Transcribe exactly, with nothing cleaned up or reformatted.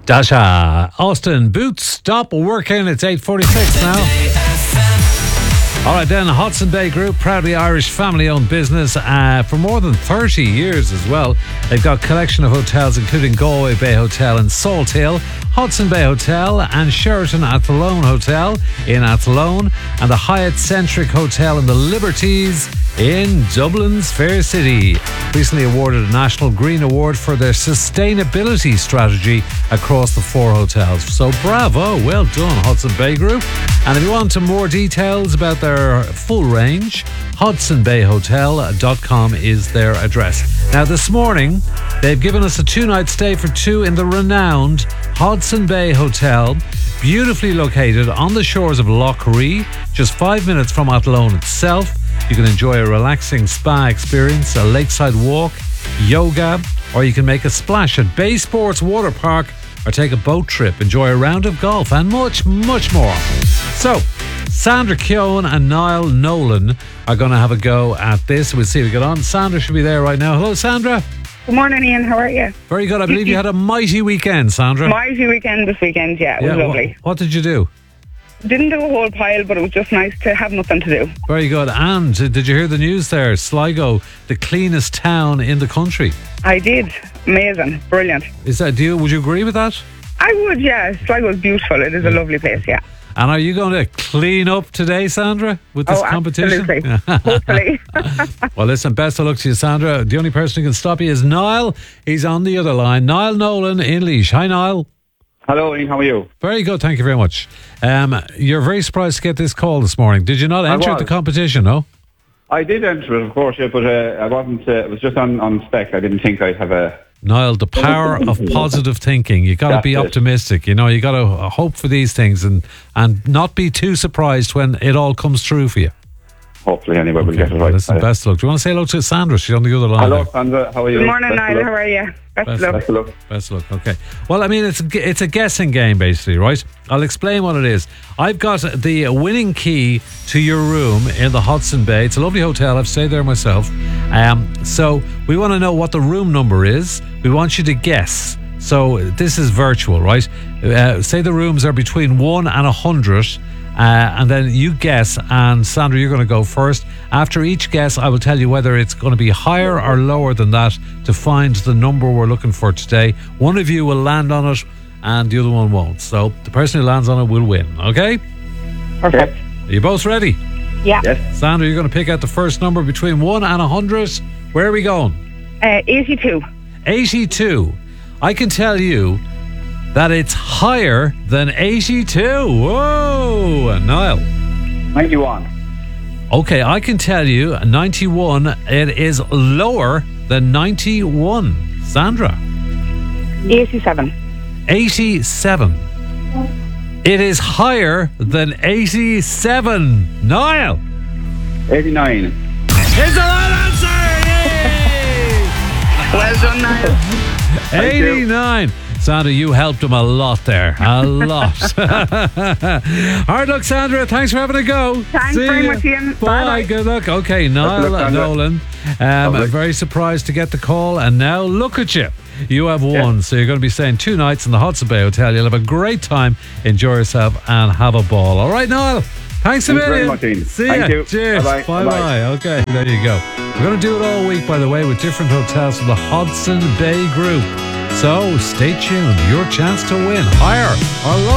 Dasha, Austin, Boots, stop working. It's eight forty-six now. All right, then, Hudson Bay Group, proudly Irish family-owned business uh, for more than thirty years as well. They've got a collection of hotels, including Galway Bay Hotel in Salt Hill, Hudson Bay Hotel and Sheraton Athlone Hotel in Athlone, and the Hyatt Centric Hotel in the Liberties in Dublin's Fair City. Recently awarded a National Green Award for their sustainability strategy across the four hotels. So bravo, well done, Hudson Bay Group. And if you want some more details about their full range, hudson bay hotel dot com is their address. Now this morning, they've given us a two-night stay for two in the renowned Hudson Bay Hotel, beautifully located on the shores of Lough Ree, just five minutes from Athlone itself. You can enjoy a relaxing spa experience, a lakeside walk, yoga, or you can make a splash at Bay Sports Water Park or take a boat trip, enjoy a round of golf and much, much more. So, Sandra Keown and Niall Nolan are going to have a go at this. We'll see if we get on. Sandra should be there right now. Hello, Sandra. Good morning, Ian. How are you? Very good. I believe you had a mighty weekend, Sandra. Mighty weekend this weekend, yeah. It yeah, was lovely. What, what did you do? Didn't do a whole pile, but it was just nice to have nothing to do. Very good. And uh, did you hear the news there? Sligo, the cleanest town in the country. I did. Amazing. Brilliant. Is that, do you, would you agree with that? I would, yeah. Sligo is beautiful. It is a lovely place, yeah. And are you going to clean up today, Sandra, with this oh, competition? Absolutely. Hopefully. Well, listen, best of luck to you, Sandra. The only person who can stop you is Niall. He's on the other line. Niall Nolan in Laois. Hi, Niall. Hello, Ian. How are you? Very good. Thank you very much. Um, you're very surprised to get this call this morning. Did you not enter the competition, no? I did enter it, of course, yeah, but uh, I wasn't. Uh, it was just on, on spec. I didn't think I'd have a... Niall, the power of positive thinking. You got to be optimistic. You know, you got to hope for these things and, and not be too surprised when it all comes true for you. Hopefully, anyway, we'll okay. get it right. Listen, best of luck. Do you want to say hello to Sandra? She's on the other line. Hello, there. Sandra. How are you? Good morning, best Niall. How are you? Best, best, luck. best of luck. Best of luck. Okay. Well, I mean, it's it's a guessing game, basically, right? I'll explain what it is. I've got the winning key to your room in the Hudson Bay. It's a lovely hotel. I've stayed there myself. Um, so we want to know what the room number is. We want you to guess. So this is virtual, right? Uh, say the rooms are between one and a hundred. Uh, and then you guess, and Sandra, you're going to go first. After each guess, I will tell you whether it's going to be higher or lower than that to find the number we're looking for today. One of you will land on it and the other one won't. So the person who lands on it will win, okay? Perfect. Are you both ready? Yeah. Yes. Sandra, you're going to pick out the first number between one and a hundred. Where are we going? Uh, eighty-two. eighty-two. I can tell you that it's higher than eighty-two. Whoa, Niall. ninety-one. Okay, I can tell you ninety-one, it is lower than ninety-one. Sandra. eighty-seven. eighty-seven. It is higher than eighty-seven. Niall. eighty-nine. It's the right answer! Yay! Well done, Niall. eighty-nine. Sandra, you helped him a lot there. A lot. Hard luck, Sandra. Thanks for having a go. Thanks See very you. much, Ian. Bye. Bye-bye. Good luck. Okay, Niall luck, Nolan. Um, I'm very surprised to get the call. And now look at you. You have won. Yeah. So you're going to be staying two nights in the Hudson Bay Hotel. You'll have a great time. Enjoy yourself and have a ball. All right, Niall. Thanks a million. Thanks very much, Ian. See Thank ya. you. Cheers. Bye-bye. Bye-bye. Bye-bye. Okay, there you go. We're going to do it all week, by the way, with different hotels from the Hudson Bay Group. So stay tuned. Your chance to win higher or lower.